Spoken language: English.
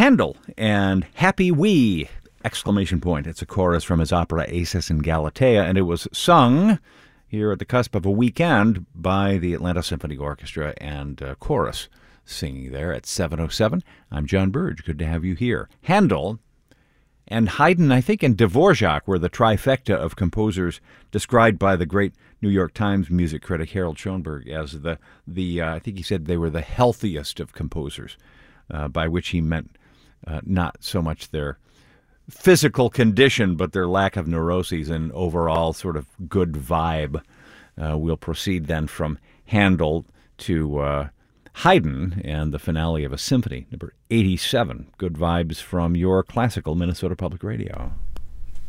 Handel and Happy We! Exclamation point. It's a chorus from his opera Acis and Galatea, and it was sung here at the cusp of a weekend by the Atlanta Symphony Orchestra and chorus singing there at 7:07. I'm John Burge. Good to have you here. Handel and Haydn, I think, and Dvorak were the trifecta of composers described by the great New York Times music critic Harold Schoenberg as the I think he said they were the healthiest of composers, by which he meant not so much their physical condition, but their lack of neuroses and overall sort of good vibe. We'll proceed then from Handel to Haydn and the finale of a symphony, number 87. Good vibes from your classical Minnesota Public Radio.